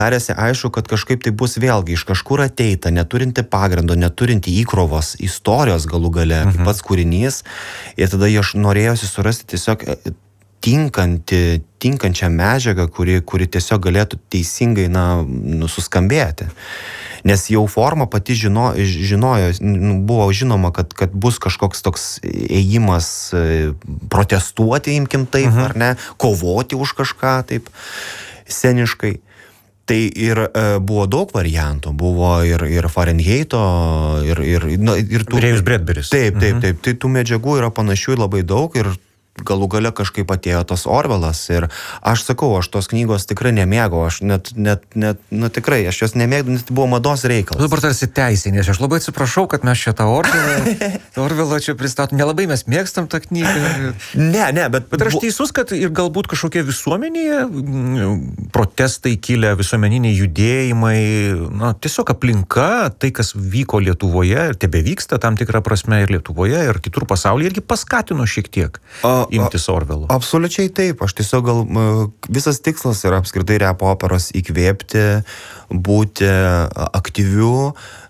Darėsi aišku, kad kažkaip tai bus vėlgi iš kažkur ateita, neturinti pagrindo, neturinti įkrovos, istorijos galų gale, pats kūrinys. Ir tada aš norėjosi surasti tiesiog tinkančią medžiagą, kuri tiesiog galėtų teisingai suskambėti. Nes jau forma pati žinojo, buvo žinoma, kad bus kažkoks toks ėjimas protestuoti, imkim taip, ar ne, kovoti už kažką taip sceniškai. Tai ir buvo daug variantų, buvo ir Fahrenheito, ir tų... Rėjus Bredberis. Taip. Tai tų medžiagų yra panašių labai daug ir galų gale kažkaip atėjo tas Orvelas ir aš sakau, aš tos knygos tikrai nemėgau, aš net tikrai, aš jos nemėgau, nes tai buvo mados reikalas. Dabar tarsi teisinės, aš labai atsiprašau, kad mes čia tą Orvelą čia pristatom, nelabai mes mėgstam tą knygą. Ne, bet aš teisus, kad ir galbūt kažkokie visuomenėje protestai kilę, visuomeniniai judėjimai, tiesiog aplinka, tai kas vyko Lietuvoje ir tebevyksta tam tikrą prasme ir Lietuvoje, ir kitur pasaulyje, irgi paskatino šiek tiek imtis Orvelo. Absoliučiai taip. Aš tiesiog visas tikslas yra apskritai repo operos įkvėpti, būti aktyviu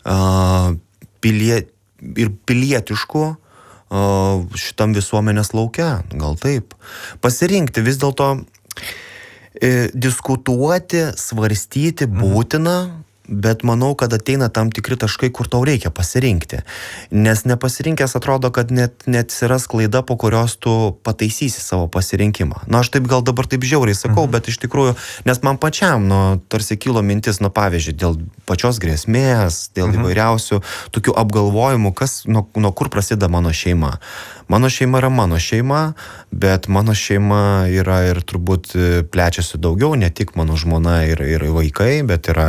ir pilietišku šitam visuomenės lauke. Gal taip. Pasirinkti vis dėlto diskutuoti, svarstyti būtina, bet manau, kad ateina tam tikri taškai, kur tau reikia pasirinkti. Nes nepasirinkęs atrodo, kad net atsiras klaida, po kurios tu pataisysi savo pasirinkimą. Aš taip gal dabar taip žiauriai sakau, bet iš tikrųjų, nes man pačiam, tarsi kilo mintis, pavyzdžiui, dėl pačios grėsmės, dėl įvairiausių tokių apgalvojimų, nuo kur prasideda mano šeima. Mano šeima yra mano šeima, bet mano šeima yra ir turbūt plečiasi daugiau, ne tik mano žmona ir vaikai, bet yra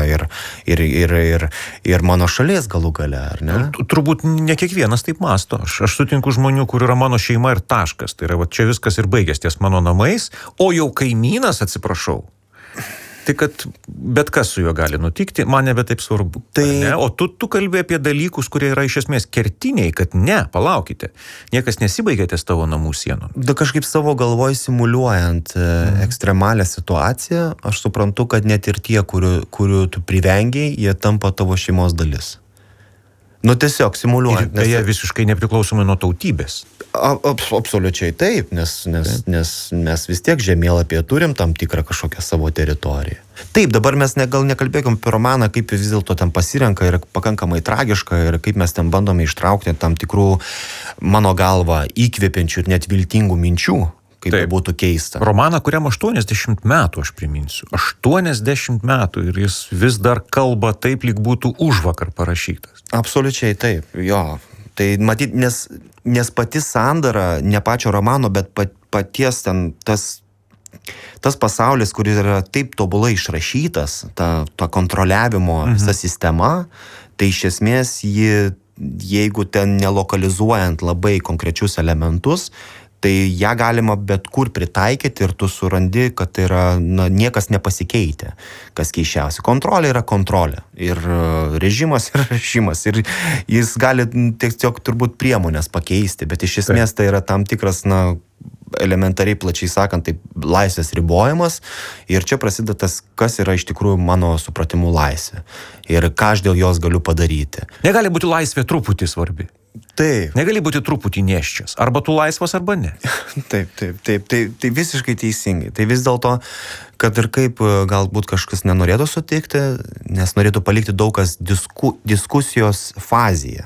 ir mano šalies galų gale, ar ne? Turbūt ne kiekvienas taip mąsto. Aš sutinku žmonių, kur yra mano šeima ir taškas. Tai yra, čia viskas ir baigės ties mano namais, o jau kaimynas, atsiprašau. Tai kad bet kas su juo gali nutikti, man nebe taip svarbu. O tu kalbi apie dalykus, kurie yra iš esmės kertiniai, kad palaukite, niekas nesibaigia ties tavo namų sienom. Kažkaip savo galvoj simuliuojant ekstremalią situaciją, aš suprantu, kad net ir tie, kurių tu privengiai, jie tampa tavo šeimos dalis. Tiesiog simuliuojant. Ir beje, visiškai nepriklausomai nuo tautybės. Absoliučiai taip, nes mes vis tiek žemėlapyje turim tam tikrą kažkokią savo teritoriją. Taip, dabar mes gal nekalbėkim apie romaną, kaip vis dėlto ten pasirenka ir pakankamai tragiška ir kaip mes ten bandome ištraukti tam tikrų, mano galva, įkvepiančių ir net viltingų minčių, kaip tai būtų keista. Romaną, kuriam 80 metų, aš priminsiu. 80 metų ir jis vis dar kalba taip, lyg būtų užvakar parašytas. Absoliučiai taip, jo. Tai matyt, nes pati sandara, ne pačio romano, bet paties ten tas pasaulis, kuris yra taip tobulai išrašytas, ta kontroliavimo visa sistema, tai iš esmės jeigu ten nelokalizuojant labai konkrečius elementus, tai ją galima bet kur pritaikyti ir tu surandi, kad tai yra, niekas nepasikeitė, kas keiščiausia. Kontrolė yra kontrolė ir režimas yra režimas ir jis gali tiesiog turbūt priemonės pakeisti, bet iš esmės tai yra tam tikras, elementariai plačiai sakant, tai laisvės ribojimas ir čia prasideda tas, kas yra iš tikrųjų mano supratimu laisvė ir ką aš dėl jos galiu padaryti. Negali būti laisvė truputį svarbi. Taip. Negali būti truputį nėščias. Arba tu laisvas, arba ne. Tai visiškai teisingai. Tai vis dėlto, kad ir kaip galbūt kažkas nenorėtų sutikti, nes norėtų palikti daug kas diskusijos fazėje.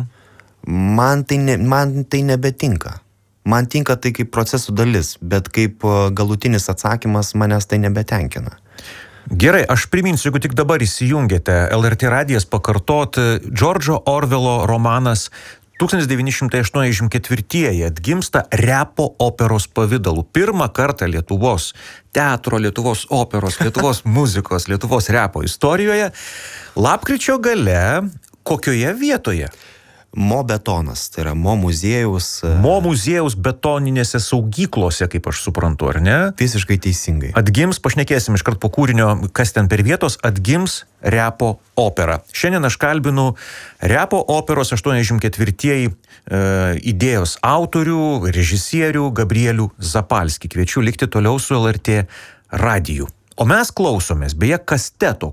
Man tai nebetinka. Man tinka tai kaip procesų dalis, bet kaip galutinis atsakymas manęs tai nebetenkina. Gerai, aš priminsiu, jeigu tik dabar įsijungėte, LRT radijas pakartot Džordžo Orvelo romanas 1984 atgimsta repo operos pavidalu. Pirmą kartą Lietuvos teatro, Lietuvos operos, Lietuvos muzikos, Lietuvos repo istorijoje. Lapkričio gale kokioje vietoje? Mo betonas, tai yra Mo muziejaus... Mo muziejaus betoninėse saugyklose, kaip aš suprantu, ar ne? Visiškai teisingai. Atgims, pašnekėsim iškart po kūrinio, kas ten per vietos, atgims repo opera. Šiandien aš kalbinu repo operos 84 idėjos autorių, režisierių Gabrielių Zapalskį. Kviečiu likti toliau su LRT radiju. O mes klausomės, beje, kasteto,